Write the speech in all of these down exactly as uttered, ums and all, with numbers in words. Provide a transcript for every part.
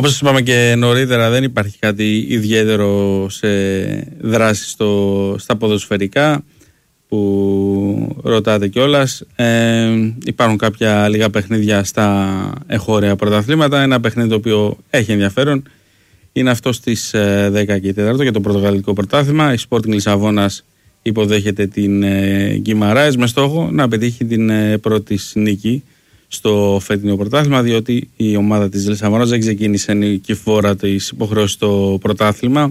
Όπως σας είπαμε και νωρίτερα, δεν υπάρχει κάτι ιδιαίτερο σε δράση στο, στα ποδοσφαιρικά που ρωτάτε κιόλας. Ε, υπάρχουν κάποια λίγα παιχνίδια στα εγχώρια πρωταθλήματα. Ένα παιχνίδι το οποίο έχει ενδιαφέρον είναι αυτό στις δέκα και τέσσερα για το πορτογαλικό πρωτάθλημα. Η Sporting Λισαβόνας υποδέχεται την ε, Γκιμαράες με στόχο να πετύχει την ε, πρώτη νίκη στο φετινό πρωτάθλημα, διότι η ομάδα της Λισαβόνας δεν ξεκίνησε νικηφόρα της υποχρεώσης στο πρωτάθλημα.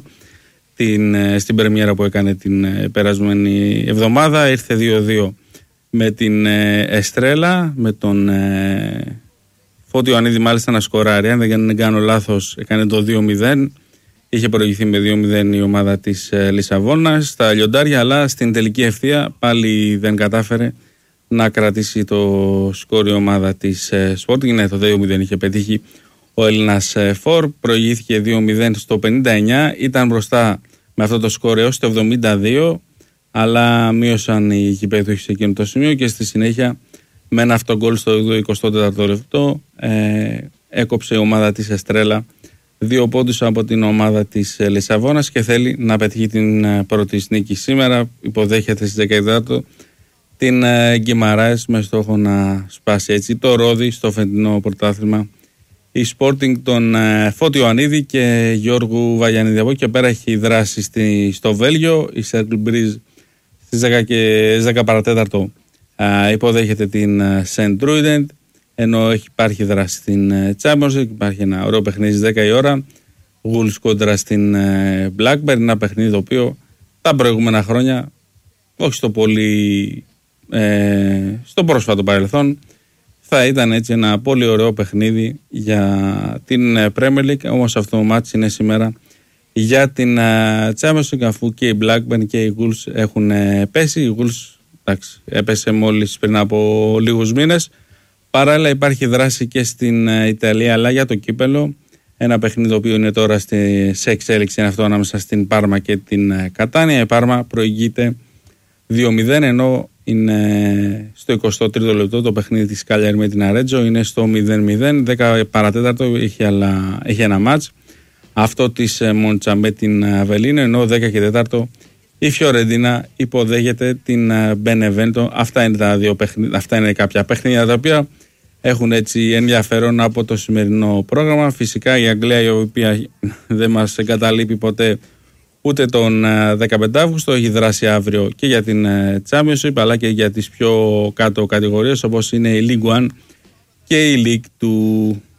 Την, στην πρεμιέρα που έκανε την περασμένη εβδομάδα ήρθε δύο δύο με την Εστρέλα, με τον ε, Φώτιο Ανίδη μάλιστα να σκοράρει, αν δεν κάνω λάθος έκανε το δύο μηδέν, είχε προηγηθεί με δύο μηδέν η ομάδα της ε, Λισαβόνας στα λιοντάρια, αλλά στην τελική ευθεία πάλι δεν κατάφερε να κρατήσει το σκόρ η ομάδα της ε, Sporting. Ναι, το δύο μηδέν είχε πετύχει ο Έλληνας Φορ, προηγήθηκε δύο μηδέν στο πενήντα εννιά, ήταν μπροστά με αυτό το σκορ έως το εβδομήντα δύο, αλλά μείωσαν οι γηπέδοι σε εκείνο το σημείο και στη συνέχεια με ένα αυτογκόλ στο εικοστό τέταρτο λεπτό ε, έκοψε η ομάδα της Εστρέλα δύο πόντους από την ομάδα της Λισαβόνας και θέλει να πετύχει την πρώτη νίκη σήμερα. Υποδέχεται στις δεκαετία την Γκιμαράες με στόχο να σπάσει έτσι το ρόδι στο φετινό πρωτάθλημα η Sporting των ε, Φώτιο Ανίδη και Γιώργου Βαγιανίδη. Από εκεί και πέρα έχει δράσει στη, στο Βέλγιο. Η Cercle Bruges στις δέκα παρά τέταρτο ε, υποδέχεται την ε, Saint Truiden, ενώ έχει υπάρχει δράση στην ε, Champions League. Υπάρχει ένα ωραίο παιχνίδι στις δέκα η ώρα. Wolves κόντρα στην ε, Blackburn. Ένα παιχνίδι το οποίο τα προηγούμενα χρόνια, όχι στο πολύ ε, στο πρόσφατο παρελθόν, θα ήταν έτσι ένα πολύ ωραίο παιχνίδι για την Premier League. Όμως αυτό το μάτς είναι σήμερα για την Champions League, αφού και οι Blackburn και οι Wolves έχουν πέσει. Η Wolves εντάξει, έπεσε μόλις πριν από λίγους μήνες. Παράλληλα υπάρχει δράση και στην Ιταλία, αλλά για το κύπελο. Ένα παιχνίδι το οποίο είναι τώρα σε εξέλιξη, είναι αυτό ανάμεσα στην Πάρμα και την Κατάνια. Η Πάρμα προηγείται δύο μηδέν, ενώ είναι στο εικοστό τρίτο λεπτό το παιχνίδι της Κάλιαρη με την Αρέτζο, είναι στο μηδέν μηδέν. δέκα παρά τέταρτο έχει, άλλα, έχει ένα μάτς, αυτό της Μόντσα με την Αβελίνο, ενώ δέκα και τέταρτο η Φιωρεντίνα υποδέχεται την Μπενεβέντο. Αυτά είναι, τα δύο παιχνίδια, αυτά είναι κάποια παιχνίδια τα οποία έχουν έτσι ενδιαφέρον από το σημερινό πρόγραμμα. Φυσικά η Αγγλία, η οποία δεν μας εγκαταλείπει ποτέ ούτε τον δεκαπέντε Αυγούστου, έχει δράσει αύριο και για την Championship αλλά και για τις πιο κάτω κατηγορίες όπως είναι η League One και η League του.